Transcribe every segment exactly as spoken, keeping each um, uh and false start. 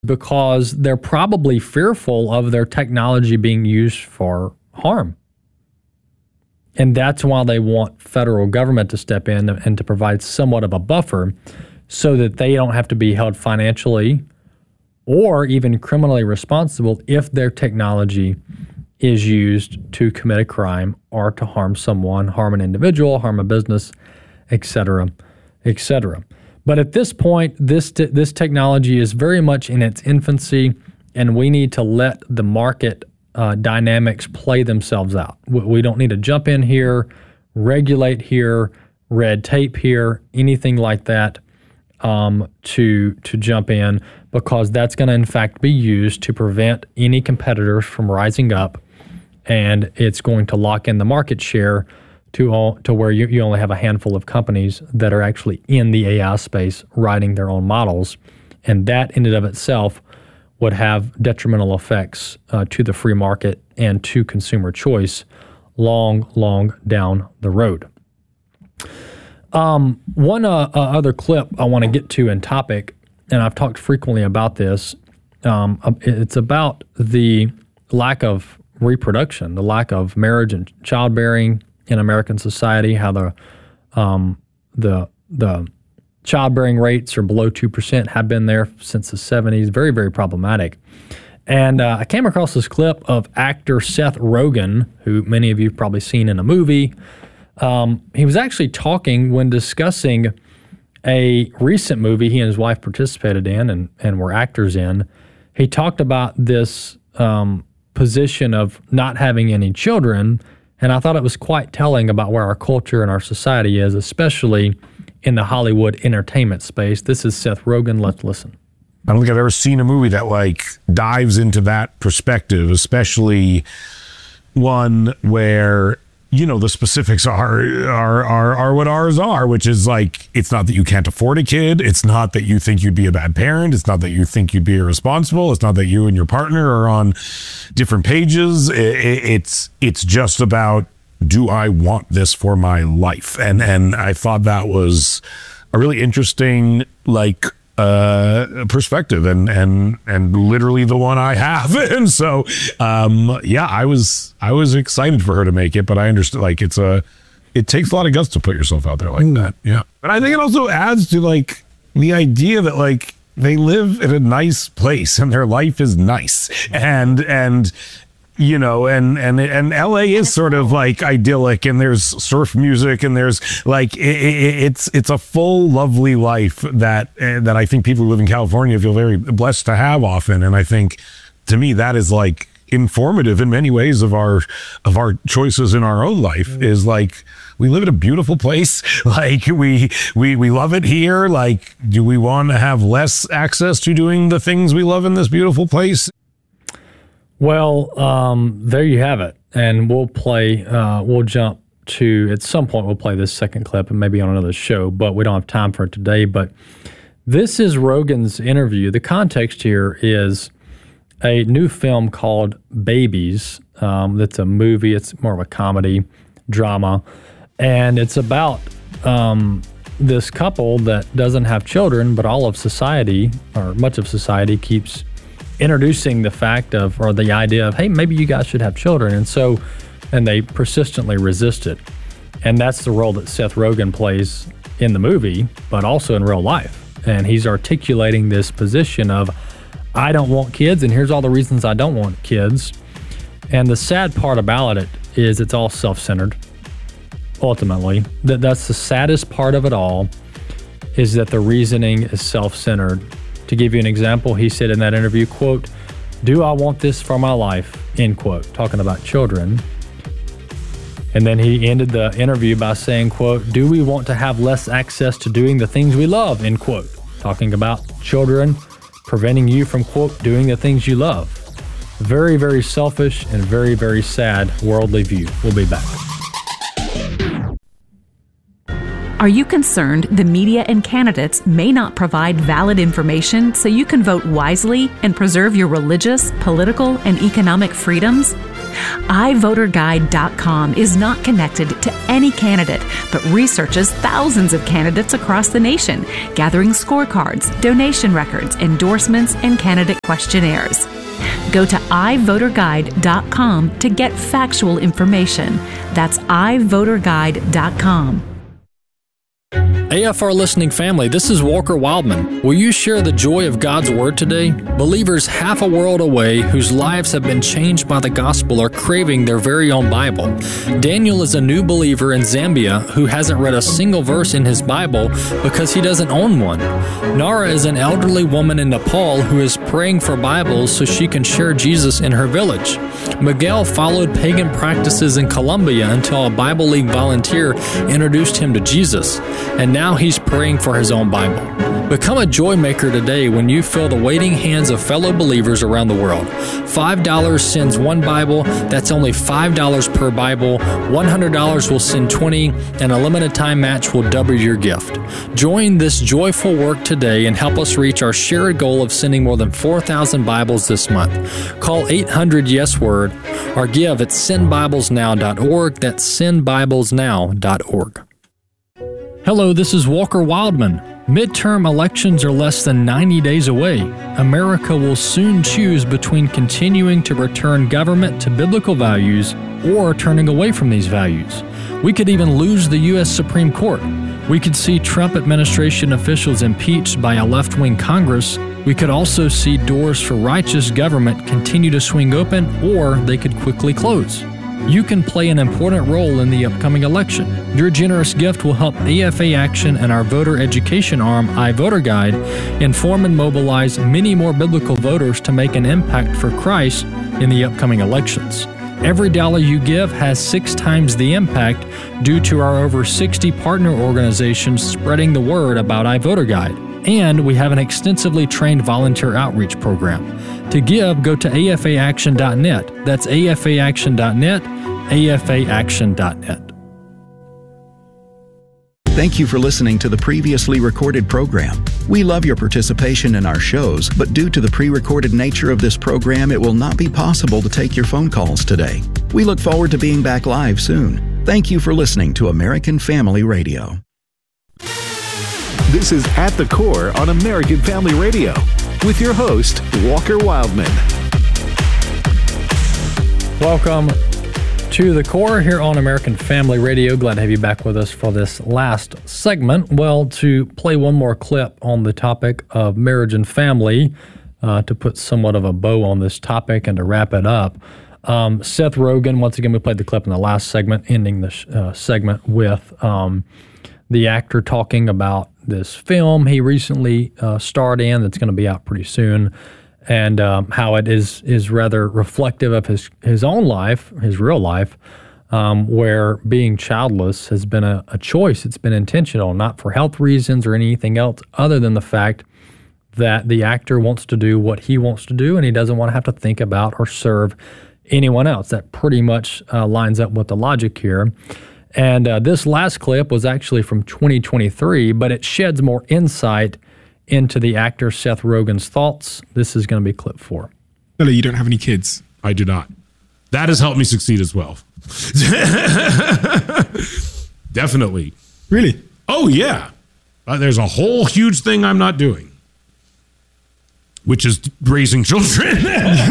because they're probably fearful of their technology being used for harm. And that's why they want federal government to step in and to provide somewhat of a buffer so that they don't have to be held financially or even criminally responsible if their technology is used to commit a crime or to harm someone, harm an individual, harm a business, et cetera, et cetera. But at this point, this te- this technology is very much in its infancy, and we need to let the market uh, dynamics play themselves out. We, we don't need to jump in here, regulate here, red tape here, anything like that um, to to jump in, because that's going to in fact be used to prevent any competitors from rising up, and it's going to lock in the market share to all, to where you, you only have a handful of companies that are actually in the A I space writing their own models. And that in and of itself would have detrimental effects uh, to the free market and to consumer choice long, long down the road. Um, one uh, uh, other clip I want to get to in topic, and I've talked frequently about this, um, it's about the lack of reproduction, the lack of marriage and childbearing in American society, how the um, the the childbearing rates are below two percent, have been there since the seventies. Very, very problematic. And uh, I came across this clip of actor Seth Rogen, who many of you have probably seen in a movie. Um, he was actually talking when discussing a recent movie he and his wife participated in and, and were actors in. He talked about this um, position of not having any children. And I thought it was quite telling about where our culture and our society is, especially in the Hollywood entertainment space. This is Seth Rogen. Let's listen. I don't think I've ever seen a movie that like dives into that perspective, especially one where, you know, the specifics are are are are what ours are, which is like, it's not that you can't afford a kid. It's not that you think you'd be a bad parent. It's not that you think you'd be irresponsible. It's not that you and your partner are on different pages. It's it's just about, do I want this for my life? And and I thought that was a really interesting like uh perspective, and and and literally the one I have. And so um yeah, I was I was excited for her to make it, but I understood like it's a it takes a lot of guts to put yourself out there like mm. that. Yeah. But I think it also adds to like the idea that like they live in a nice place and their life is nice, and and you know, and and and L A is sort of like idyllic, and there's surf music, and there's like it, it, it's it's a full, lovely life that uh, that I think people who live in California feel very blessed to have often. And I think, to me, that is like informative in many ways of our of our choices in our own life. Mm-hmm. Is like, we live in a beautiful place. Like we we we love it here. Like, do we want to have less access to doing the things we love in this beautiful place? Well, um, there you have it. And we'll play, uh, we'll jump to, at some point, we'll play this second clip and maybe on another show, but we don't have time for it today. But this is Rogen's interview. The context here is a new film called Babies. Um, that's a movie. It's more of a comedy, drama. And it's about um, this couple that doesn't have children, but all of society, or much of society, keeps introducing the fact of, or the idea of, hey, maybe you guys should have children. And so, and they persistently resist it. And that's the role that Seth Rogen plays in the movie, but also in real life. And he's articulating this position of, I don't want kids, and here's all the reasons I don't want kids. And the sad part about it is it's all self-centered, ultimately. That That's the saddest part of it all, is that the reasoning is self-centered. To give you an example, he said in that interview, quote, "Do I want this for my life?" End quote, talking about children. And then he ended the interview by saying, quote, "Do we want to have less access to doing the things we love?" End quote, talking about children preventing you from, quote, doing the things you love. Very, very selfish and very, very sad worldly view. We'll be back. Are you concerned the media and candidates may not provide valid information so you can vote wisely and preserve your religious, political, and economic freedoms? i voter guide dot com is not connected to any candidate, but researches thousands of candidates across the nation, gathering scorecards, donation records, endorsements, and candidate questionnaires. Go to i voter guide dot com to get factual information. That's i voter guide dot com. A F R listening family, this is Walker Wildman. Will you share the joy of God's Word today? Believers half a world away whose lives have been changed by the gospel are craving their very own Bible. Daniel is a new believer in Zambia who hasn't read a single verse in his Bible because he doesn't own one. Nara is an elderly woman in Nepal who is praying for Bibles so she can share Jesus in her village. Miguel followed pagan practices in Colombia until a Bible League volunteer introduced him to Jesus, and now he's praying for his own Bible. Become a joy maker today when you feel the waiting hands of fellow believers around the world. five dollars sends one Bible. That's only five dollars per Bible. one hundred dollars will send twenty, and a limited time match will double your gift. Join this joyful work today and help us reach our shared goal of sending more than four thousand Bibles this month. Call eight hundred yes word or give at send bibles now dot org. That's send bibles now dot org. Hello, this is Walker Wildman. Midterm elections are less than ninety days away. America will soon choose between continuing to return government to biblical values or turning away from these values. We could even lose the U S Supreme Court. We could see Trump administration officials impeached by a left-wing Congress. We could also see doors for righteous government continue to swing open, or they could quickly close. You can play an important role in the upcoming election. Your generous gift will help A F A Action and our voter education arm, iVoter Guide, inform and mobilize many more biblical voters to make an impact for Christ in the upcoming elections. Every dollar you give has six times the impact due to our over sixty partner organizations spreading the word about iVoter Guide. And we have an extensively trained volunteer outreach program. To give, go to A F A action dot net. That's A F A action dot net, A F A action dot net. Thank you for listening to the previously recorded program. We love your participation in our shows, but due to the pre-recorded nature of this program, it will not be possible to take your phone calls today. We look forward to being back live soon. Thank you for listening to American Family Radio. This is At the Core on American Family Radio with your host, Walker Wildman. Welcome to The Core here on American Family Radio. Glad to have you back with us for this last segment. Well, to play one more clip on the topic of marriage and family, uh, to put somewhat of a bow on this topic and to wrap it up, um, Seth Rogen, once again, we played the clip in the last segment, ending the uh, segment with um, the actor talking about this film he recently uh, starred in that's going to be out pretty soon, and um, how it is is rather reflective of his, his own life, his real life, um, where being childless has been a, a choice. It's been intentional, not for health reasons or anything else other than the fact that the actor wants to do what he wants to do, and he doesn't want to have to think about or serve anyone else. That pretty much uh, lines up with the logic here. And uh, this last clip was actually from twenty twenty-three, but it sheds more insight into the actor Seth Rogen's thoughts. This is going to be clip four. Billy, you don't have any kids. I do not. That has helped me succeed as well. Definitely. Really? Oh, yeah. Uh, there's a whole huge thing I'm not doing, which is raising children.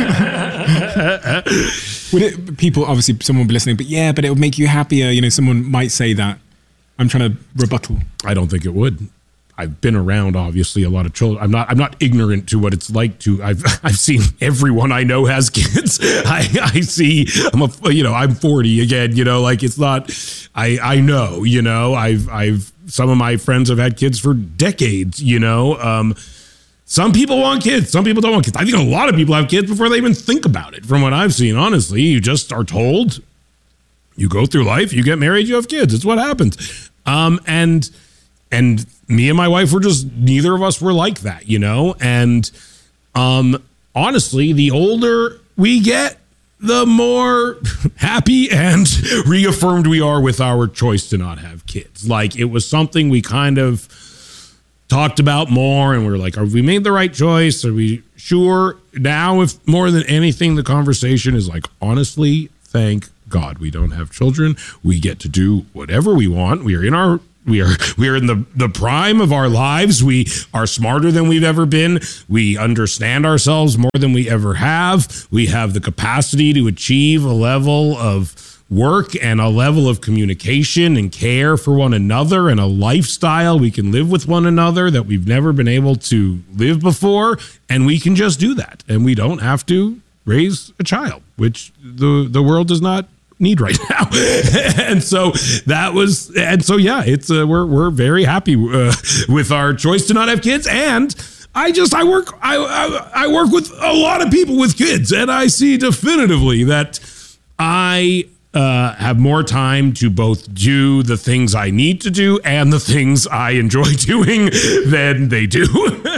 Would it, people, obviously someone will be listening, but yeah, but it would make you happier. You know, someone might say that. I'm trying to rebuttal. I don't think it would. I've been around, obviously, a lot of children. I'm not I'm not ignorant to what it's like to, I've I've seen everyone I know has kids. I, I see, I'm a, you know, I'm forty again, you know, like it's not, I, I know, you know, I've, I've, some of my friends have had kids for decades, you know, um, some people want kids. Some people don't want kids. I think a lot of people have kids before they even think about it. From what I've seen, honestly, you just are told, you go through life, you get married, you have kids. It's what happens. Um, and and me and my wife were just, neither of us were like that, you know. And um, honestly, the older we get, the more happy and reaffirmed we are with our choice to not have kids. Like, it was something we kind of talked about more, and we were like, have we made the right choice? Are we sure? Now, if more than anything, the conversation is like, honestly, thank God we don't have children. We get to do whatever we want. We are in our We are we are in the, the prime of our lives. We are smarter than we've ever been. We understand ourselves more than we ever have. We have the capacity to achieve a level of work and a level of communication and care for one another and a lifestyle we can live with one another that we've never been able to live before. And we can just do that. And we don't have to raise a child, which the, the world does not need right now. And so that was, and so, yeah, it's, uh, we're, we're very happy uh, with our choice to not have kids. And I just, I work, I, I, I work with a lot of people with kids, and I see definitively that I uh, have more time to both do the things I need to do and the things I enjoy doing than they do.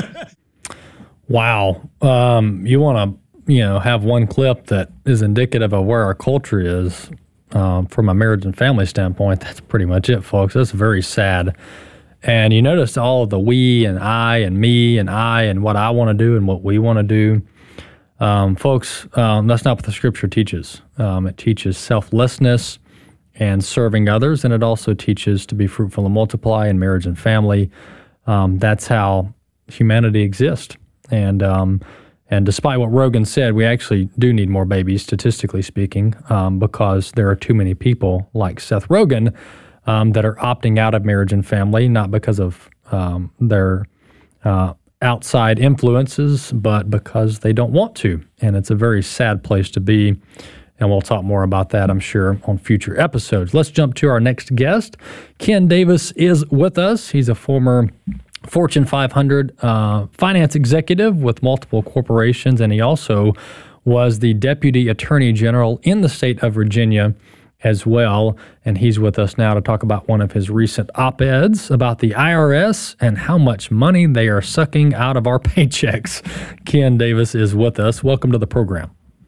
Wow. Um, you want to, you know, have one clip that is indicative of where our culture is um, from a marriage and family standpoint. That's pretty much it, folks. That's very sad. And you notice all of the we and I and me and I and what I want to do and what we want to do. Um, folks, um, that's not what the scripture teaches. Um, it teaches selflessness and serving others, and it also teaches to be fruitful and multiply in marriage and family. Um, that's how humanity exists. And um, And despite what Rogan said, we actually do need more babies, statistically speaking, um, because there are too many people like Seth Rogen um, that are opting out of marriage and family, not because of um, their uh, outside influences, but because they don't want to. And it's a very sad place to be. And we'll talk more about that, I'm sure, on future episodes. Let's jump to our next guest. Ken Davis is with us. He's a former Fortune five hundred uh, finance executive with multiple corporations, and he also was the Deputy Attorney General in the state of Virginia as well. And he's with us now to talk about one of his recent op-eds about the I R S and how much money they are sucking out of our paychecks. Ken Davis is with us. Welcome to the program.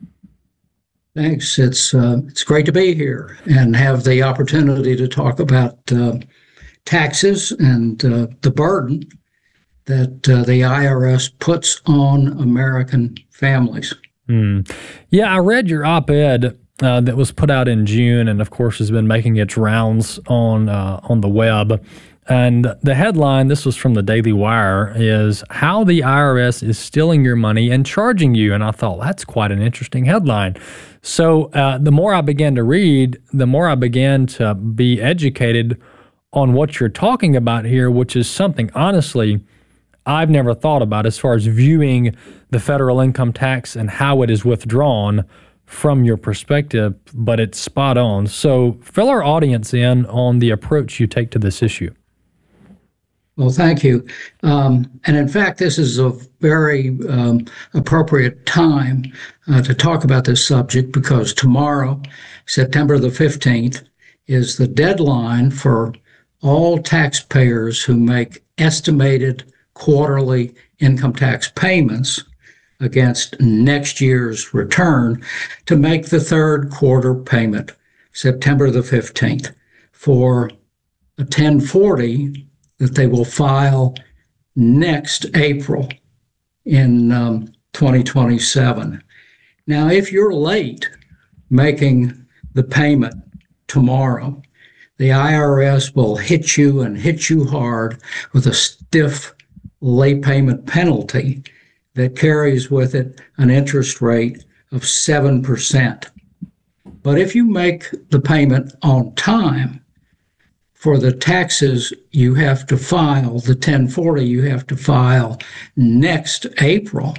Thanks. It's uh, it's great to be here and have the opportunity to talk about uh, taxes and uh, the burden that uh, the I R S puts on American families. Mm. Yeah, I read your op-ed uh, that was put out in June, and of course has been making its rounds on uh, on the web. And the headline, this was from the Daily Wire, is How the I R S is Stealing Your Money and Charging You. And I thought, that's quite an interesting headline. So uh, the more I began to read, the more I began to be educated on what you're talking about here, which is something, honestly, I've never thought about as far as viewing the federal income tax and how it is withdrawn from your perspective, but it's spot on. So fill our audience in on the approach you take to this issue. Well, thank you. Um, and in fact, this is a very um, appropriate time uh, to talk about this subject, because tomorrow, September the fifteenth, is the deadline for all taxpayers who make estimated quarterly income tax payments against next year's return to make the third quarter payment, September the fifteenth, for a ten forty that they will file next April in um, twenty twenty-seven. Now, if you're late making the payment tomorrow, the I R S will hit you and hit you hard with a stiff late payment penalty that carries with it an interest rate of seven percent. But if you make the payment on time, for the taxes you have to file, the ten forty you have to file next April,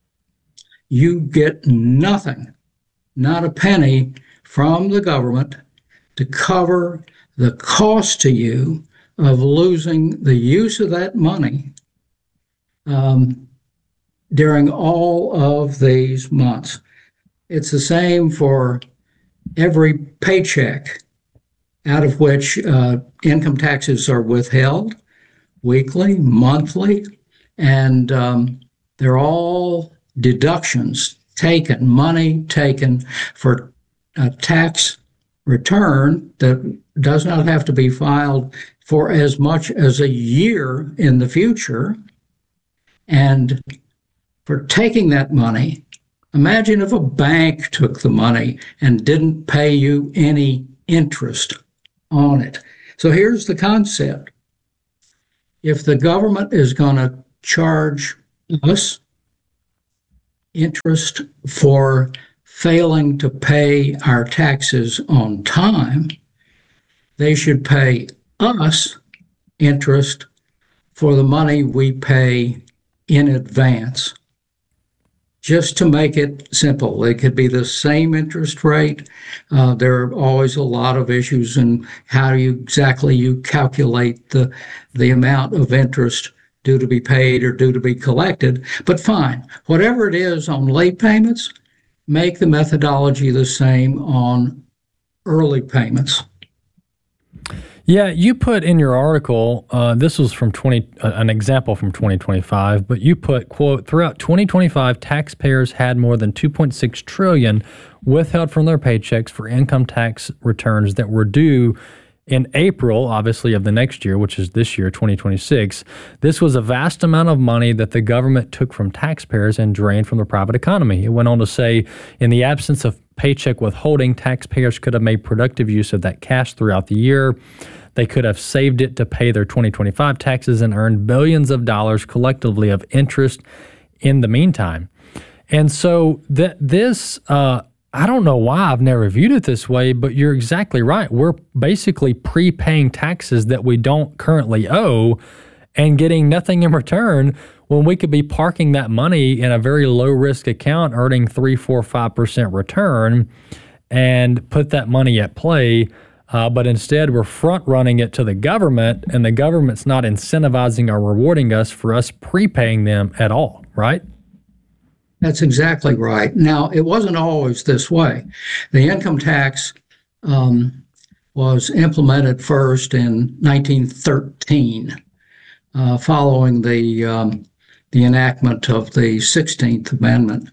you get nothing, not a penny from the government to cover the cost to you of losing the use of that money um, during all of these months. It's the same for every paycheck out of which uh, income taxes are withheld weekly, monthly, and um, they're all deductions taken, money taken for a tax return that does not have to be filed for as much as a year in the future. And for taking that money, imagine if a bank took the money and didn't pay you any interest on it. So here's the concept. If the government is going to charge us interest for failing to pay our taxes on time, they should pay us interest for the money we pay in advance. Just to make it simple, it could be the same interest rate. Uh, there are always a lot of issues in how you exactly you calculate the the amount of interest due to be paid or due to be collected. But fine, whatever it is on late payments, make the methodology the same on early payments. Yeah, you put in your article, uh, this was from twenty, uh, an example from twenty twenty-five, but you put, quote, throughout twenty twenty-five, taxpayers had more than two point six trillion dollars withheld from their paychecks for income tax returns that were due in April, obviously, of the next year, which is this year, twenty twenty-six. This was a vast amount of money that the government took from taxpayers and drained from the private economy. It went on to say, in the absence of paycheck withholding, taxpayers could have made productive use of that cash throughout the year. They could have saved it to pay their twenty twenty-five taxes and earned billions of dollars collectively of interest in the meantime. And so th- this, uh, I don't know why I've never viewed it this way, but you're exactly right. We're basically prepaying taxes that we don't currently owe and getting nothing in return when we could be parking that money in a very low-risk account, earning three, four, five percent return, and put that money at play. Uh, but instead, we're front-running it to the government, and the government's not incentivizing or rewarding us for us prepaying them at all, right? That's exactly right. Now, it wasn't always this way. The income tax um, was implemented first in nineteen thirteen, uh, following the um, the enactment of the sixteenth Amendment.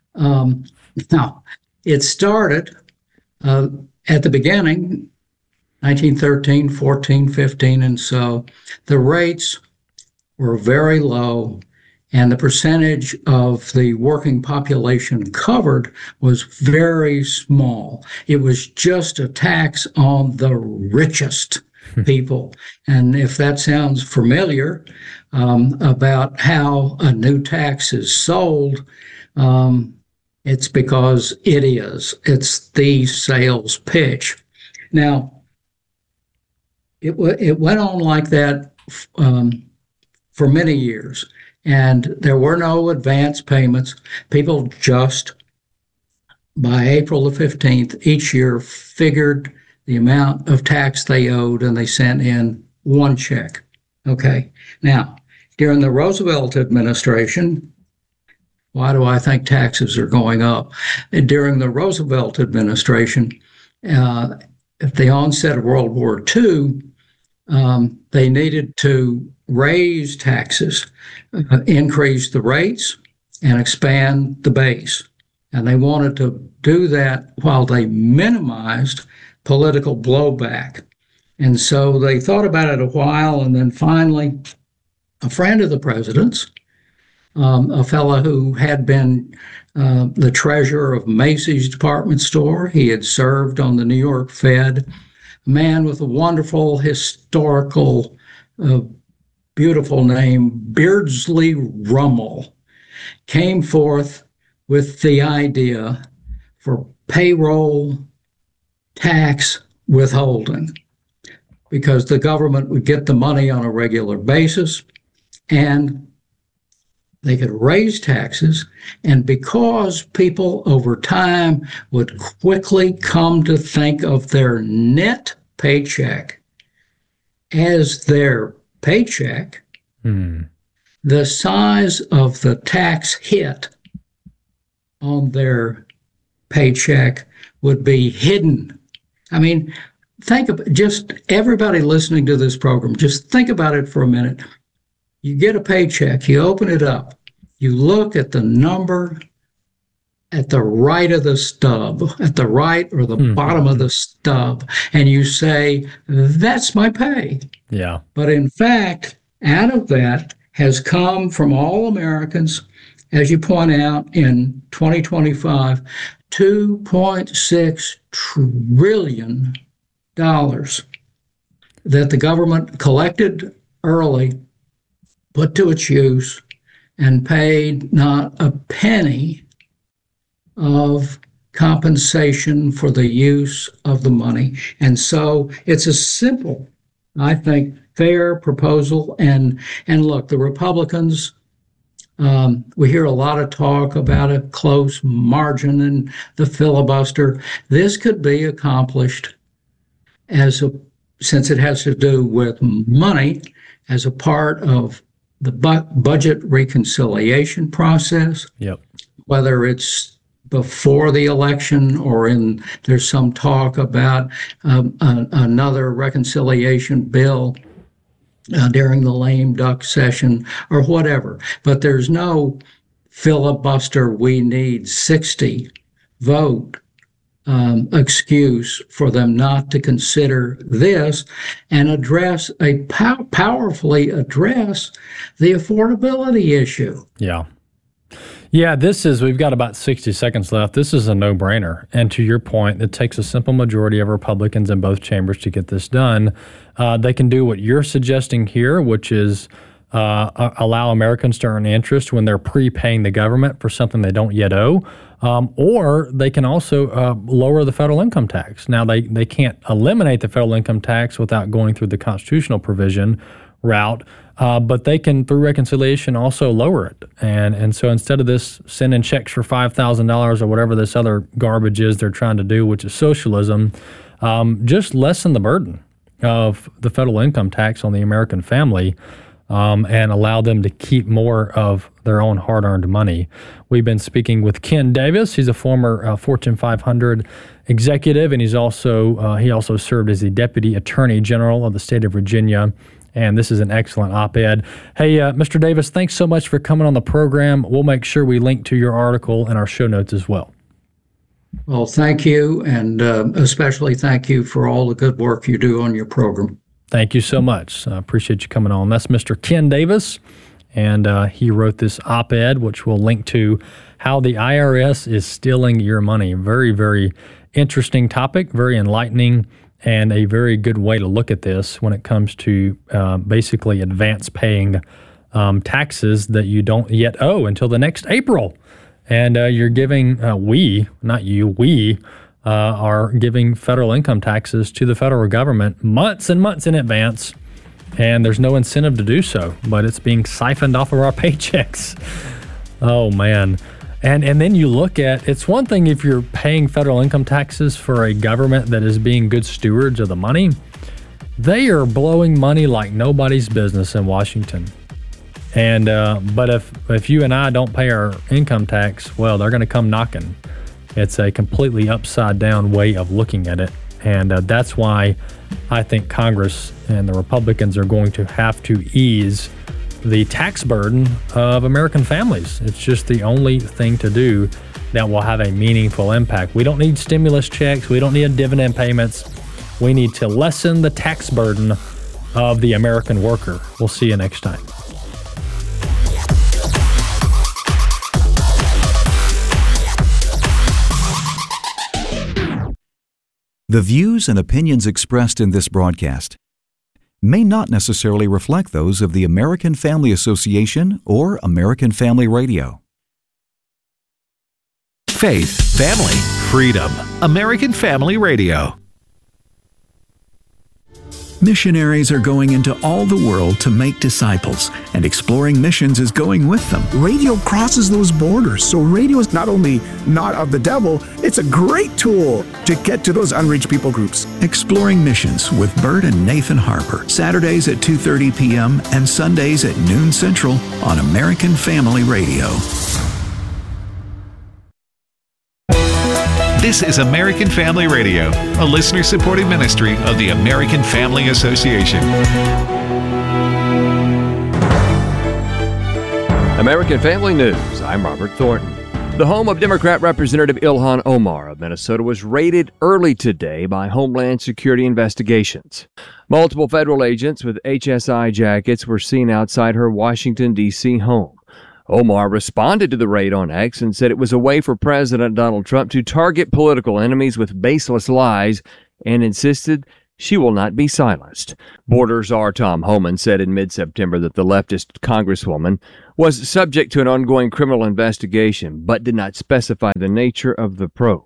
Um, now, it started uh, at the beginning, nineteen thirteen, fourteen, fifteen, and so the rates were very low, and the percentage of the working population covered was very small. It was just a tax on the richest people. And if that sounds familiar um, about how a new tax is sold, um, it's because it is. It's the sales pitch. Now, it, w- it went on like that um, for many years. And there were no advance payments. People just, by April the fifteenth, each year figured the amount of tax they owed, and they sent in one check. Okay. Now, during the Roosevelt administration, why do I think taxes are going up? During the Roosevelt administration, uh, at the onset of World War Two, um, they needed to raise taxes, uh, increase the rates, and expand the base. And they wanted to do that while they minimized political blowback. And so they thought about it a while, and then finally, a friend of the president's, um, a fellow who had been uh, the treasurer of Macy's department store, he had served on the New York Fed, a man with a wonderful historical uh, beautiful name, Beardsley Rummel, came forth with the idea for payroll tax withholding, because the government would get the money on a regular basis and they could raise taxes. And because people over time would quickly come to think of their net paycheck as their paycheck, hmm. the size of the tax hit on their paycheck would be hidden. I mean, think of just everybody listening to this program, just think about it for a minute. You get a paycheck, you open it up, you look at the number at the right of the stub, at the right or the Hmm. bottom of the stub, and you say, that's my pay. Yeah. But in fact, out of that has come from all Americans, as you point out, in twenty twenty-five, two point six trillion dollars that the government collected early, put to its use, and paid not a penny of compensation for the use of the money. And so it's a simple, I think, fair proposal. And and look, the Republicans, um, we hear a lot of talk about a close margin and the filibuster. This could be accomplished as a, since it has to do with money, as a part of the bu- budget reconciliation process, Yep. whether it's before the election or in there's some talk about um, a, another reconciliation bill uh, during the lame duck session or whatever. But there's no filibuster, we need sixty vote um, excuse for them not to consider this and address a pow- powerfully address the affordability issue. Yeah. Yeah, this is, we've got about sixty seconds left. This is a no-brainer. And to your point, it takes a simple majority of Republicans in both chambers to get this done. Uh, they can do what you're suggesting here, which is uh, allow Americans to earn interest when they're prepaying the government for something they don't yet owe. Um, or they can also uh, lower the federal income tax. Now, they, they can't eliminate the federal income tax without going through the constitutional provision route, uh, but they can, through reconciliation, also lower it. And and so instead of this sending checks for five thousand dollars or whatever this other garbage is they're trying to do, which is socialism, um, just lessen the burden of the federal income tax on the American family um, and allow them to keep more of their own hard-earned money. We've been speaking with Ken Davis. He's a former uh, Fortune five hundred executive, and he's also uh, he also served as the Deputy Attorney General of the state of Virginia. And this is an excellent op-ed. Hey, uh, Mister Davis, thanks so much for coming on the program. We'll make sure we link to your article in our show notes as well. Well, thank you, and uh, especially thank you for all the good work you do on your program. Thank you so much. I appreciate you coming on. That's Mister Ken Davis, and uh, he wrote this op-ed, which we'll link to, how the I R S is stealing your money. Very, very interesting topic, very enlightening, and a very good way to look at this when it comes to uh, basically advance paying um, taxes that you don't yet owe until the next April. And uh, you're giving, uh, we, not you, we uh, are giving federal income taxes to the federal government months and months in advance, and there's no incentive to do so, but it's being siphoned off of our paychecks. Oh, man. And and then you look at, it's one thing if you're paying federal income taxes for a government that is being good stewards of the money. They are blowing money like nobody's business in Washington. And uh, but if if you and I don't pay our income tax, well, they're going to come knocking. It's a completely upside down way of looking at it. And uh, that's why I think Congress and the Republicans are going to have to ease the tax burden of American families. It's just the only thing to do that will have a meaningful impact. We don't need stimulus checks. We don't need dividend payments. We need to lessen the tax burden of the American worker. We'll see you next time. The views and opinions expressed in this broadcast may not necessarily reflect those of the American Family Association or American Family Radio. Faith, family, freedom. American Family Radio. Missionaries are going into all the world to make disciples, and Exploring Missions is going with them. Radio crosses those borders, so radio is not only not of the devil, it's a great tool to get to those unreached people groups. Exploring Missions with Bert and Nathan Harper, Saturdays at two thirty p.m. and Sundays at noon Central on American Family Radio. This is American Family Radio, a listener-supported ministry of the American Family Association. American Family News, I'm Robert Thornton. The home of Democrat Representative Ilhan Omar of Minnesota was raided early today by Homeland Security investigations. Multiple federal agents with H S I jackets were seen outside her Washington, D C home. Omar responded to the raid on X and said it was a way for President Donald Trump to target political enemies with baseless lies and insisted she will not be silenced. Border czar Tom Homan said in mid-September that the leftist congresswoman was subject to an ongoing criminal investigation, but did not specify the nature of the probe.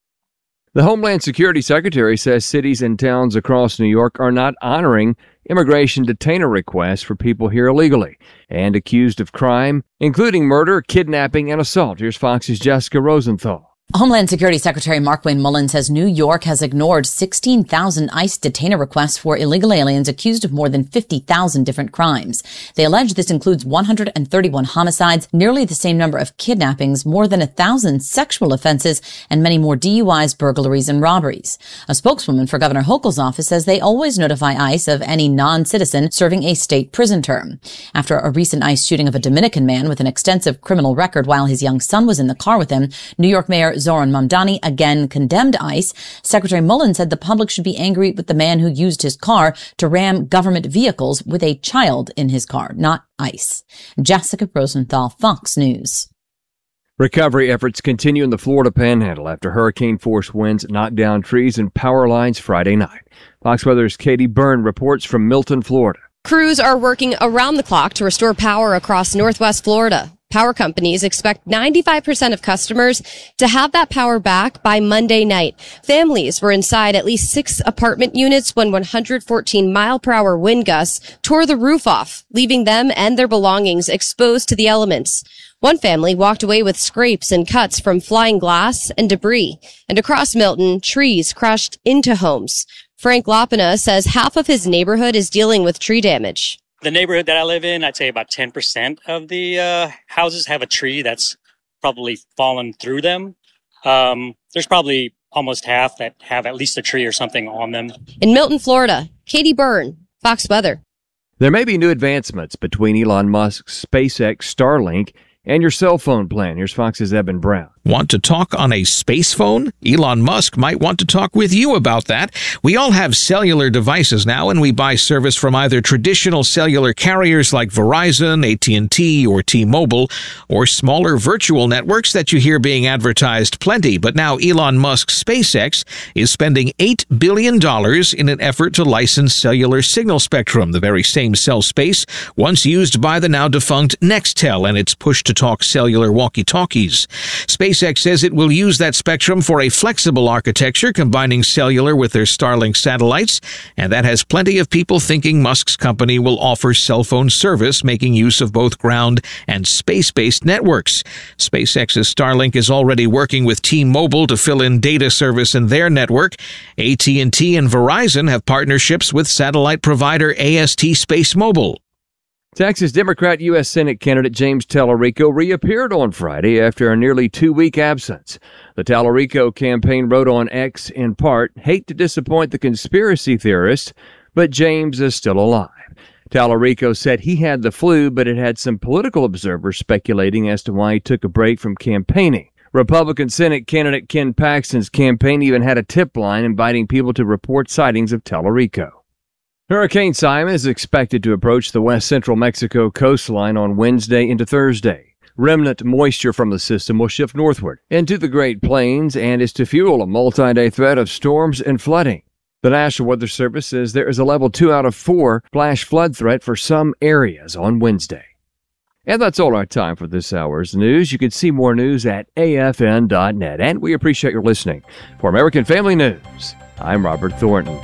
The Homeland Security Secretary says cities and towns across New York are not honoring immigration detainer requests for people here illegally and accused of crime, including murder, kidnapping, and assault. Here's Fox's Jessica Rosenthal. Homeland Security Secretary Markwayne Mullin says New York has ignored sixteen thousand ICE detainer requests for illegal aliens accused of more than fifty thousand different crimes. They allege this includes one hundred thirty-one homicides, nearly the same number of kidnappings, more than one thousand sexual offenses, and many more D U Is, burglaries, and robberies. A spokeswoman for Governor Hochul's office says they always notify ICE of any non-citizen serving a state prison term. After a recent ICE shooting of a Dominican man with an extensive criminal record while his young son was in the car with him, New York Mayor Zoran Mamdani again condemned ICE. Secretary Mullin said the public should be angry with the man who used his car to ram government vehicles with a child in his car, not ICE. Jessica Rosenthal, Fox News. Recovery efforts continue in the Florida Panhandle after hurricane-force winds knocked down trees and power lines Friday night. Fox Weather's Katie Byrne reports from Milton, Florida. Crews are working around the clock to restore power across northwest Florida. Power companies expect ninety-five percent of customers to have that power back by Monday night. Families were inside at least six apartment units when one hundred fourteen mile per hour wind gusts tore the roof off, leaving them and their belongings exposed to the elements. One family walked away with scrapes and cuts from flying glass and debris. And across Milton, trees crashed into homes. Frank Lopina says half of his neighborhood is dealing with tree damage. The neighborhood that I live in, I'd say about ten percent of the uh, houses have a tree that's probably fallen through them. Um, there's probably almost half that have at least a tree or something on them. In Milton, Florida, Katie Byrne, Fox Weather. There may be new advancements between Elon Musk's SpaceX Starlink and your cell phone plan. Here's Fox's Eben Brown. Want to talk on a space phone? Elon Musk might want to talk with you about that. We all have cellular devices now, and we buy service from either traditional cellular carriers like Verizon, A T and T, or T-Mobile, or smaller virtual networks that you hear being advertised plenty. But now Elon Musk's SpaceX is spending eight billion dollars in an effort to license cellular signal spectrum, the very same cell space once used by the now-defunct Nextel and its push-to-talk cellular walkie-talkies. Space SpaceX says it will use that spectrum for a flexible architecture combining cellular with their Starlink satellites, and that has plenty of people thinking Musk's company will offer cell phone service making use of both ground and space-based networks. SpaceX's Starlink is already working with T-Mobile to fill in data service in their network. A T and T and Verizon have partnerships with satellite provider A S T SpaceMobile. Texas Democrat U S Senate candidate James Tallarico reappeared on Friday after a nearly two-week absence. The Tallarico campaign wrote on X, in part, "Hate to disappoint the conspiracy theorists, but James is still alive." Tallarico said he had the flu, but it had some political observers speculating as to why he took a break from campaigning. Republican Senate candidate Ken Paxton's campaign even had a tip line inviting people to report sightings of Tallarico. Hurricane Simon is expected to approach the west central Mexico coastline on Wednesday into Thursday. Remnant moisture from the system will shift northward into the Great Plains and is to fuel a multi-day threat of storms and flooding. The National Weather Service says there is a level two out of four flash flood threat for some areas on Wednesday. And that's all our time for this hour's news. You can see more news at A F N dot net. And we appreciate your listening. For American Family News, I'm Robert Thornton.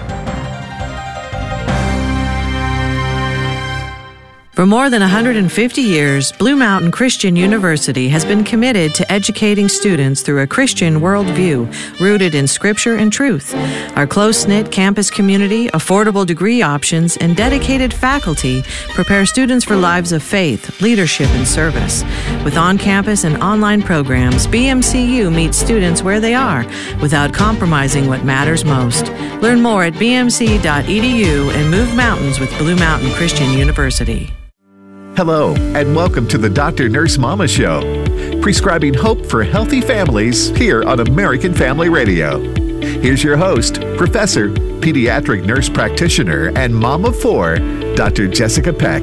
For more than one hundred fifty years, Blue Mountain Christian University has been committed to educating students through a Christian worldview rooted in Scripture and truth. Our close-knit campus community, affordable degree options, and dedicated faculty prepare students for lives of faith, leadership, and service. With on-campus and online programs, B M C U meets students where they are without compromising what matters most. Learn more at b m c dot e d u and move mountains with Blue Mountain Christian University. Hello, and welcome to the Doctor Nurse Mama Show. prescribing hope for healthy families here on American Family Radio. Here's your host, Professor, Pediatric Nurse Practitioner, and Mom of Four, Doctor Jessica Peck.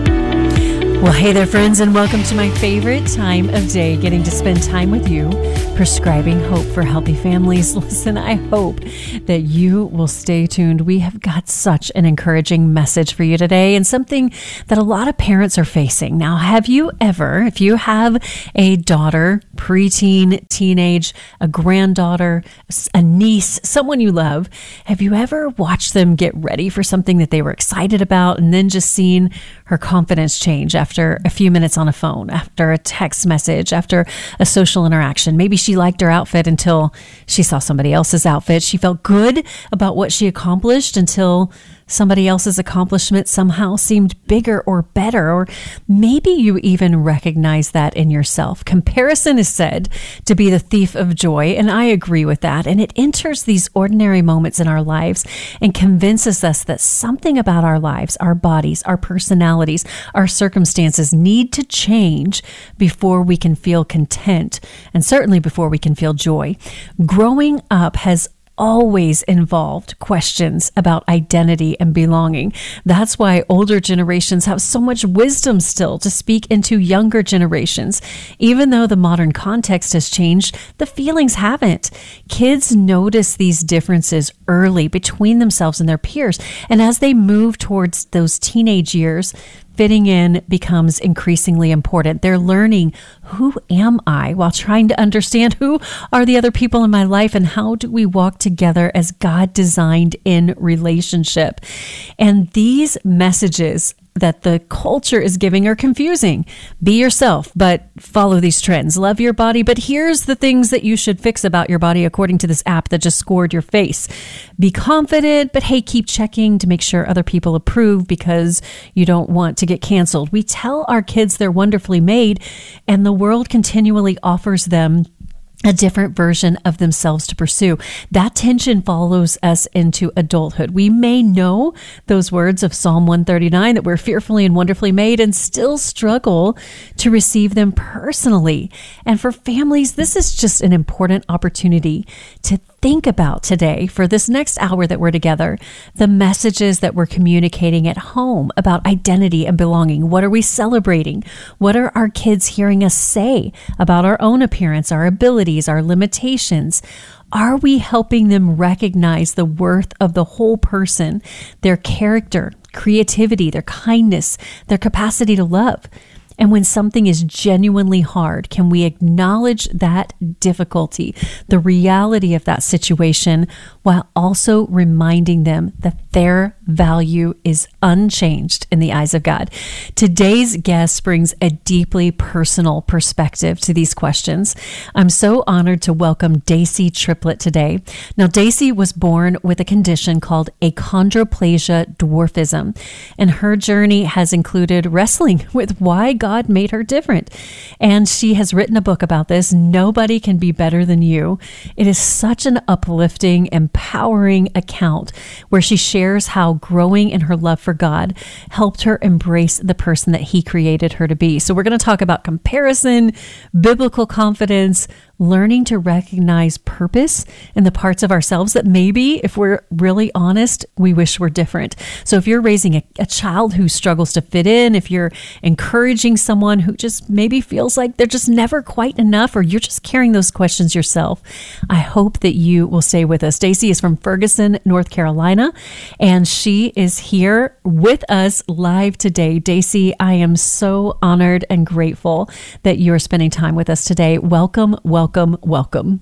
Well, hey there, friends, and welcome to my favorite time of day, getting to spend time with you, prescribing hope for healthy families. Listen, I hope that you will stay tuned. We have got such an encouraging message for you today, and something that a lot of parents are facing. Now, have you ever, if you have a daughter, preteen, teenage, a granddaughter, a niece, someone you love, have you ever watched them get ready for something that they were excited about and then just seen her confidence change after a few minutes on a phone, after a text message, after a social interaction? Maybe she liked her outfit until she saw somebody else's outfit. She felt good about what she accomplished until somebody else's accomplishment somehow seemed bigger or better. Or maybe you even recognize that in yourself. Comparison is said to be the thief of joy, and I agree with that. And it enters these ordinary moments in our lives and convinces us that something about our lives, our bodies, our personalities, our circumstances need to change before we can feel content, and certainly before we can feel joy. Growing up has always involved questions about identity and belonging. That's why older generations have so much wisdom still to speak into younger generations. Even though the modern context has changed, the feelings haven't. Kids notice these differences early between themselves and their peers. And as they move towards those teenage years, fitting in becomes increasingly important. They're learning, who am I, while trying to understand who are the other people in my life and how do we walk together as God designed in relationship. And these messages that the culture is giving are confusing. Be yourself, but follow these trends. Love your body, but here's the things that you should fix about your body according to this app that just scored your face. Be confident, but hey, keep checking to make sure other people approve because you don't want to get canceled. We tell our kids they're wonderfully made, and the world continually offers them a different version of themselves to pursue. That tension follows us into adulthood. We may know those words of Psalm one thirty-nine that we're fearfully and wonderfully made and still struggle to receive them personally. And for families, this is just an important opportunity to think about today, for this next hour that we're together, the messages that we're communicating at home about identity and belonging. What are we celebrating? What are our kids hearing us say about our own appearance, our abilities, our limitations? Are we helping them recognize the worth of the whole person, their character, creativity, their kindness, their capacity to love? And when something is genuinely hard, can we acknowledge that difficulty, the reality of that situation, while also reminding them that their value is unchanged in the eyes of God? Today's guest brings a deeply personal perspective to these questions. I'm so honored to welcome Daisy Triplett today. Now, Daisy was born with a condition called achondroplasia dwarfism, and her journey has included wrestling with why God God made her different. And she has written a book about this, Nobody Can Be Better Than You. It is such an uplifting, empowering account where she shares how growing in her love for God helped her embrace the person that He created her to be. So we're going to talk about comparison, biblical confidence, learning to recognize purpose in the parts of ourselves that maybe, if we're really honest, we wish were different. So if you're raising a, a child who struggles to fit in, if you're encouraging someone who just maybe feels like they're just never quite enough, or you're just carrying those questions yourself, I hope that you will stay with us. Daisy is from Ferguson, North Carolina, and she is here with us live today. Daisy, I am so honored and grateful that you're spending time with us today. Welcome, welcome. Welcome, welcome.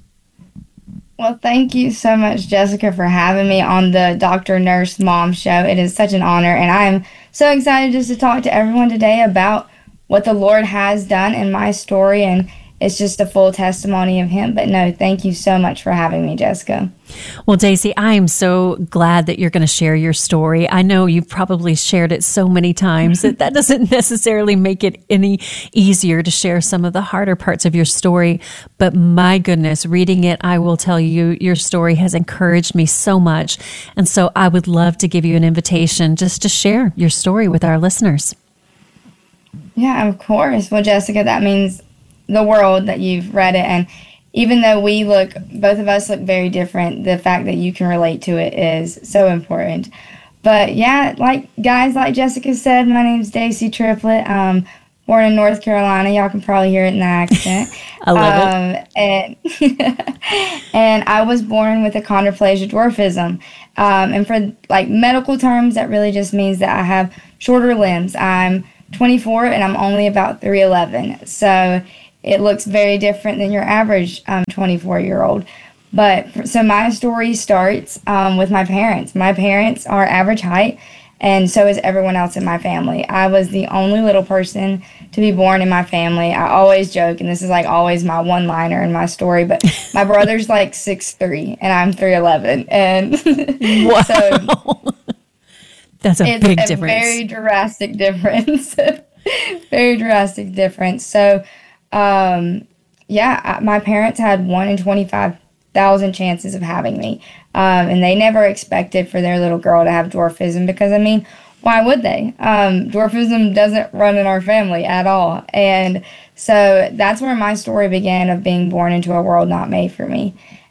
Well, thank you so much, Jessica, for having me on the Doctor Nurse Mom Show. It is such an honor, and I'm so excited just to talk to everyone today about what the Lord has done in my story, and it's just a full testimony of Him. But no, thank you so much for having me, Jessica. Well, Daisy, I am so glad that you're going to share your story. I know you've probably shared it so many times that that doesn't necessarily make it any easier to share some of the harder parts of your story. But my goodness, reading it, I will tell you, your story has encouraged me so much. And so I would love to give you an invitation just to share your story with our listeners. Yeah, of course. Well, Jessica, that means the world that you've read it. And even though we look, both of us look very different, the fact that you can relate to it is so important. But yeah, like guys, like Jessica said, my name's Daisy Triplett. Um, born in North Carolina. Y'all can probably hear it in the accent. I love um, it. And, and I was born with achondroplasia dwarfism. Um, and for like medical terms, that really just means that I have shorter limbs. I'm twenty-four and I'm only about three eleven. So it looks very different than your average um, twenty-four year old. But so my story starts um, with my parents. My parents are average height, and so is everyone else in my family. I was the only little person to be born in my family. I always joke, and this is like always my one-liner in my story, but my brother's like six three, and I'm three eleven. And wow. so that's a it's big a difference. very drastic difference. Very drastic difference. So, um, yeah, I, my parents had one in twenty-five thousand chances of having me. Um, and they never expected for their little girl to have dwarfism because, I mean, why would they? Um, dwarfism doesn't run in our family at all. And so that's where my story began of being born into a world not made for me.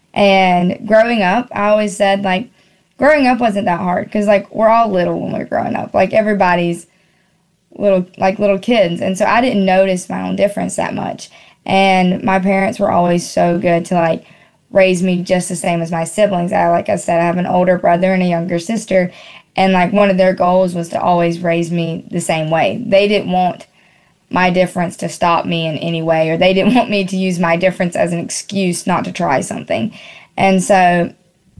And growing up, I always said, like, growing up wasn't that hard because, like, we're all little when we're growing up. Like, everybody's little, like, little kids. And so I didn't notice my own difference that much. And my parents were always so good to, like, raise me just the same as my siblings. I, like I said, I have an older brother and a younger sister, and like one of their goals was to always raise me the same way. They didn't want my difference to stop me in any way, or they didn't want me to use my difference as an excuse not to try something. And so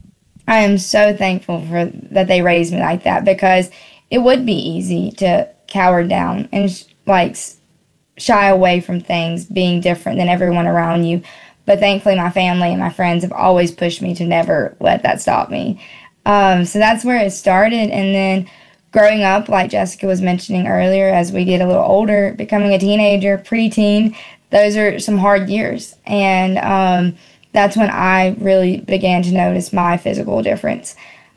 I am so thankful for that they raised me like that, because it would be easy to cower down and sh- like shy away from things being different than everyone around you. But thankfully, my family and my friends have always pushed me to never let that stop me. Um, so that's where it started. And then growing up, like Jessica was mentioning earlier, as we get a little older, becoming a teenager, preteen, those are some hard years. And um, that's when I really began to notice my physical difference.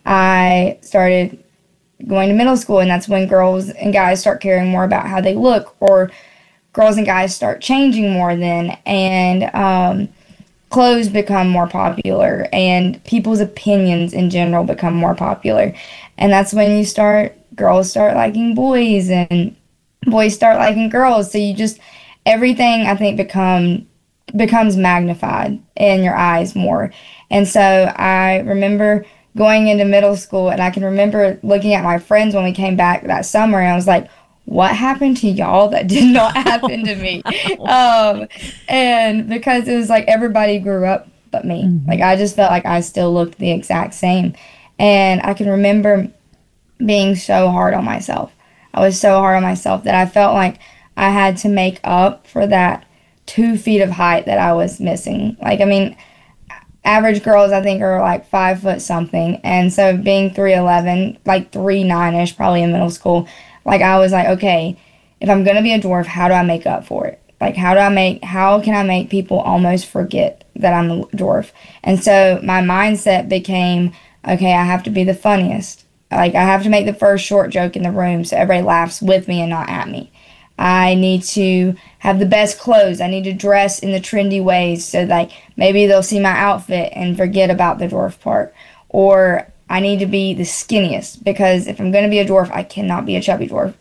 I started going to middle school, and that's when girls and guys start caring more about how they look, or girls and guys start changing more then. And um, clothes become more popular, and people's opinions in general become more popular. And that's when you start, girls start liking boys, and boys start liking girls. So you just, everything I think become becomes magnified in your eyes more. And so I remember going into middle school, and I can remember looking at my friends when we came back that summer, and I was like, what happened to y'all that did not happen to me? Um, and because it was like everybody grew up but me. Mm-hmm. Like I just felt like I still looked the exact same. And I can remember being so hard on myself. I was so hard on myself that I felt like I had to make up for that two feet of height that I was missing. Like, I mean, average girls I think are like five foot something. And so being three eleven, like three nine-ish probably in middle school, like I was like, okay, if I'm going to be a dwarf, how do I make up for it? Like, how do I make, how can I make people almost forget that I'm a dwarf? And so my mindset became, okay, I have to be the funniest. Like, I have to make the first short joke in the room so everybody laughs with me and not at me. I need to have the best clothes. I need to dress in the trendy ways so like maybe they'll see my outfit and forget about the dwarf part. Or I need to be the skinniest, because if I'm going to be a dwarf, I cannot be a chubby dwarf.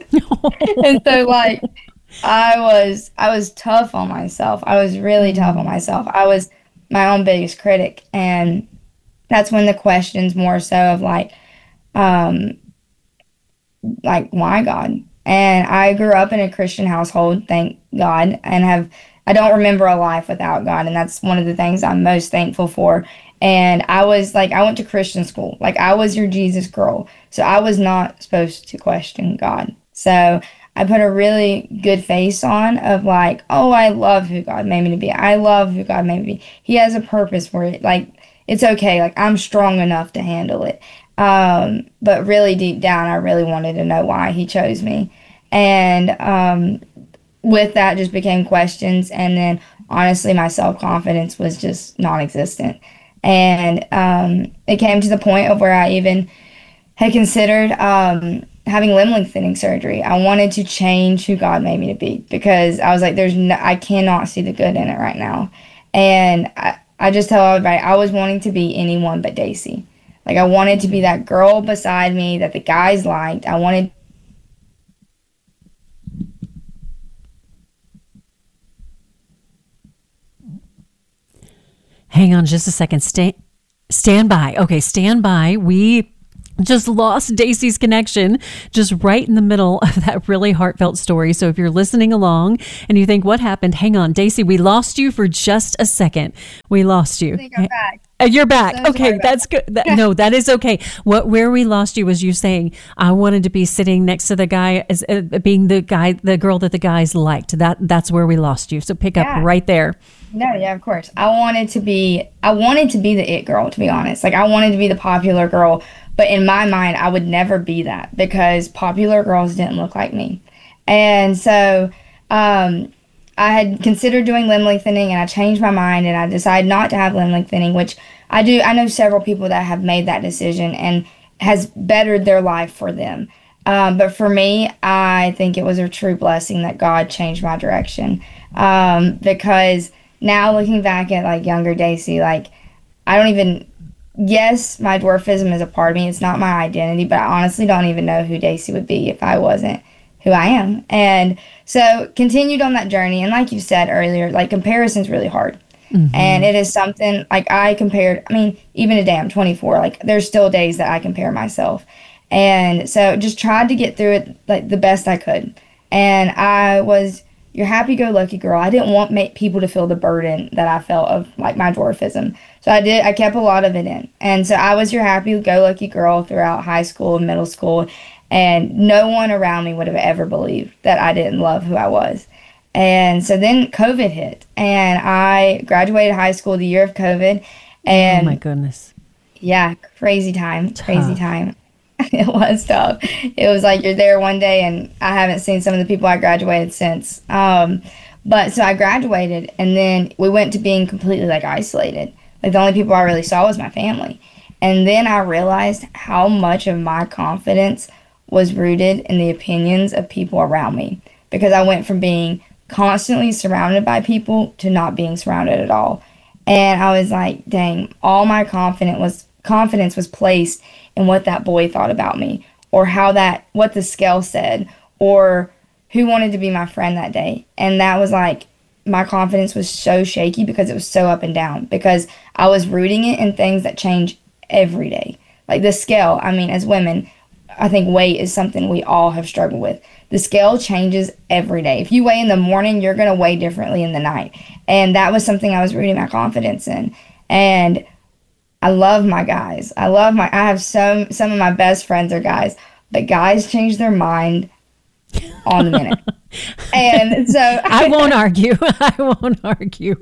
And so like I was I was tough on myself. I was really tough on myself. I was my own biggest critic. And that's when the questions more so of like, um, like, why God? And I grew up in a Christian household, thank God, and have I don't remember a life without God, and that's one of the things I'm most thankful for. And I was like, I went to Christian school. Like, I was your Jesus girl. So I was not supposed to question God. So I put a really good face on of like, oh, I love who God made me to be. I love who God made me to be. He has a purpose for it. Like, it's okay. Like, I'm strong enough to handle it. Um, but really deep down, I really wanted to know why he chose me. And um, with that just became questions. And then honestly, my self-confidence was just non-existent. And um, it came to the point of where I even had considered um, having limb lengthening surgery. I wanted to change who God made me to be because I was like, there's no, I cannot see the good in it right now. And I, I just tell everybody, I was wanting to be anyone but Daisy. Like, I wanted to be that girl beside me that the guys liked. I wanted. Hang on just a second. Stay, stand by. Okay, stand by. We just lost Daisy's connection just right in the middle of that really heartfelt story. So if you're listening along and you think, what happened? Hang on, Daisy, we lost you for just a second. We lost you. I think I'm back. Uh, You're back. So Okay, that's good. That, no, that is okay. What where we lost you was you saying I wanted to be sitting next to the guy as uh, being the guy, the girl that the guys liked. That that's where we lost you. So pick Yeah. up right there. No, yeah, of course. I wanted to be, I wanted to be the it girl, to be honest. Like, I wanted to be the popular girl, but in my mind, I would never be that because popular girls didn't look like me. And so, um, I had considered doing limb lengthening, and I changed my mind, and I decided not to have limb lengthening, which I do. I know several people that have made that decision and has bettered their life for them. Um, but for me, I think it was a true blessing that God changed my direction, um, because now looking back at like younger Daisy, like I don't even, yes, my dwarfism is a part of me. It's not my identity, but I honestly don't even know who Daisy would be if I wasn't who I am. And so continued on that journey. And like you said earlier, like comparison's really hard. Mm-hmm. And it is something like I compared, I mean, even today I'm twenty-four, like there's still days that I compare myself. And so just tried to get through it like the best I could. And I was your happy-go-lucky girl. I didn't want make people to feel the burden that I felt of like my dwarfism. So I did, I kept a lot of it in. And so I was your happy-go-lucky girl throughout high school and middle school. And no one around me would have ever believed that I didn't love who I was. And so then COVID hit, and I graduated high school the year of COVID. And oh my goodness. Yeah, crazy time, crazy tough. time. It was tough. It was like you're there one day, and I haven't seen some of the people I graduated since. Um, but so I graduated, and then we went to being completely like isolated. Like the only people I really saw was my family. And then I realized how much of my confidence was rooted in the opinions of people around me, because I went from being constantly surrounded by people to not being surrounded at all. And I was like, dang, all my confidence was confidence was placed in what that boy thought about me, or how that what the scale said, or who wanted to be my friend that day. And that was like, my confidence was so shaky because it was so up and down, because I was rooting it in things that change every day. Like the scale, I mean, as women, I think weight is something we all have struggled with. The scale changes every day. If you weigh in the morning, you're going to weigh differently in the night. And that was something I was rooting my confidence in. And I love my guys. I love my, I have some, some of my best friends are guys, but guys change their mind on the minute. And so I won't argue. I won't argue.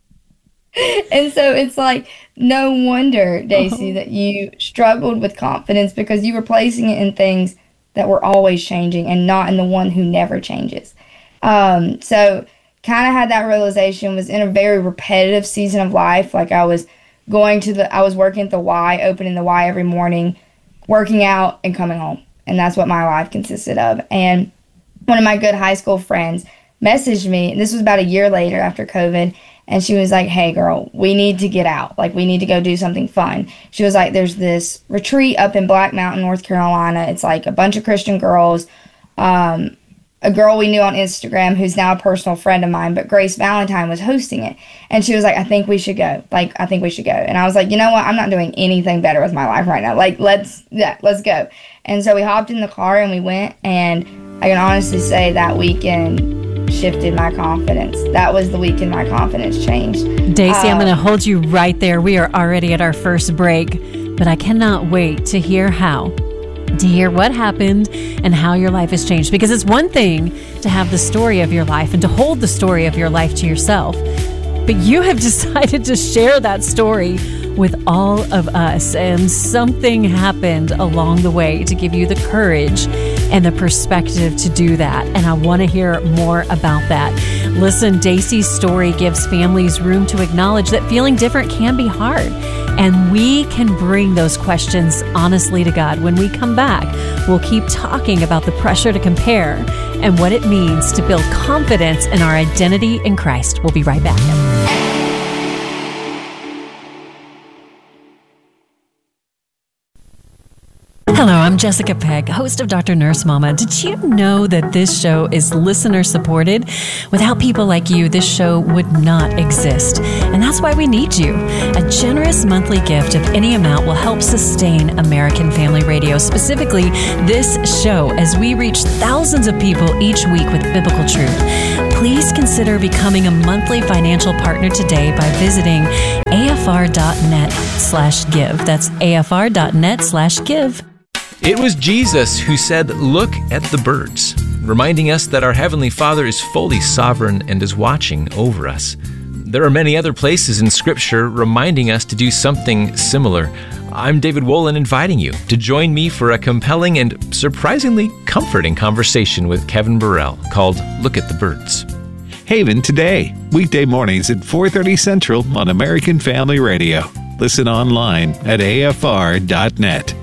And so it's like, no wonder, Daisy, that you struggled with confidence, because you were placing it in things that were always changing and not in the one who never changes. Um, so kind of had that realization, was in a very repetitive season of life. Like I was going to the, I was working at the Y, opening the Y every morning, working out and coming home. And that's what my life consisted of. And one of my good high school friends messaged me, and this was about a year later after COVID, and she was like, hey girl, we need to get out. Like we need to go do something fun. She was like, there's this retreat up in Black Mountain, North Carolina. It's like a bunch of Christian girls. Um, a girl we knew on Instagram who's now a personal friend of mine, but Grace Valentine was hosting it. And she was like, I think we should go. Like, I think we should go. And I was like, you know what? I'm not doing anything better with my life right now. Like, let's, yeah, let's go. And so we hopped in the car and we went, and I can honestly say that weekend shifted my confidence. That was the weekend my confidence changed. Daisy, um, I'm going to hold you right there. We are already at our first break, but I cannot wait to hear how, to hear what happened and how your life has changed. Because it's one thing to have the story of your life and to hold the story of your life to yourself, but you have decided to share that story with all of us, and something happened along the way to give you the courage and the perspective to do that. And I want to hear more about that. Listen, Daisy's story gives families room to acknowledge that feeling different can be hard, And we can bring those questions honestly to God. When we come back, we'll keep talking about the pressure to compare and what it means to build confidence in our identity in Christ. We'll be right back. Hello, I'm Jessica Peck, host of Doctor Nurse Mama. Did you know that this show is listener supported? Without people like you, this show would not exist. And that's why we need you. A generous monthly gift of any amount will help sustain American Family Radio, specifically this show, as we reach thousands of people each week with biblical truth. Please consider becoming a monthly financial partner today by visiting afr.net slash give. That's afr.net slash give. It was Jesus who said, "Look at the birds," reminding us that our Heavenly Father is fully sovereign and is watching over us. There are many other places in Scripture reminding us to do something similar. I'm David Wolin, inviting you to join me for a compelling and surprisingly comforting conversation with Kevin Burrell called Look at the Birds. Haven Today, weekday mornings at four thirty Central on American Family Radio. Listen online at A F R dot net.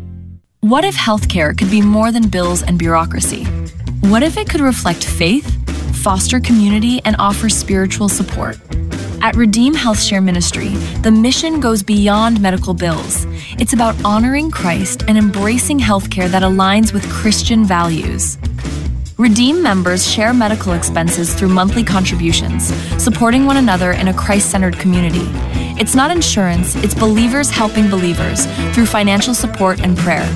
What if healthcare could be more than bills and bureaucracy? What if it could reflect faith, foster community, and offer spiritual support? At Redeem HealthShare Ministry, the mission goes beyond medical bills. It's about honoring Christ and embracing healthcare that aligns with Christian values. Redeem members share medical expenses through monthly contributions, supporting one another in a Christ-centered community. It's not insurance, it's believers helping believers through financial support and prayer.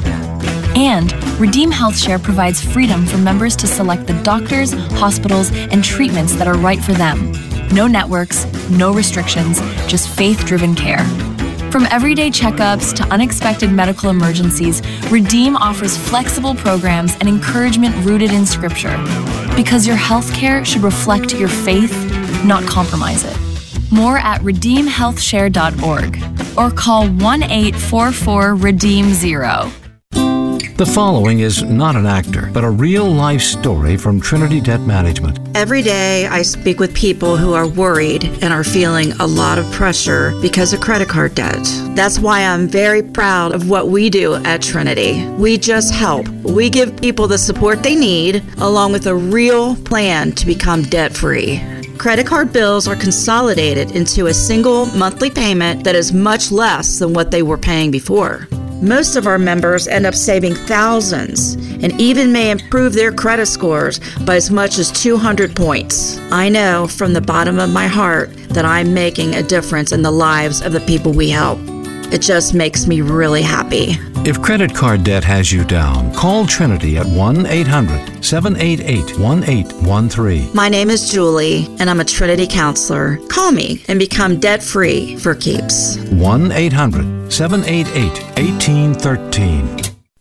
And Redeem HealthShare provides freedom for members to select the doctors, hospitals, and treatments that are right for them. No networks, no restrictions, just faith-driven care. From everyday checkups to unexpected medical emergencies, Redeem offers flexible programs and encouragement rooted in Scripture. Because your healthcare should reflect your faith, not compromise it. More at redeem health share dot org or call one eight four four redeem zero. The following is not an actor, but a real-life story from Trinity Debt Management. Every day I speak with people who are worried and are feeling a lot of pressure because of credit card debt. That's why I'm very proud of what we do at Trinity. We just help. We give people the support they need, along with a real plan to become debt-free. Credit card bills are consolidated into a single monthly payment that is much less than what they were paying before. Most of our members end up saving thousands and even may improve their credit scores by as much as two hundred points. I know from the bottom of my heart that I'm making a difference in the lives of the people we help. It just makes me really happy. If credit card debt has you down, call Trinity at one eight hundred seven eight eight one eight one three. My name is Julie, and I'm a Trinity counselor. Call me and become debt-free for keeps. one eight hundred seven eight eight one eight one three.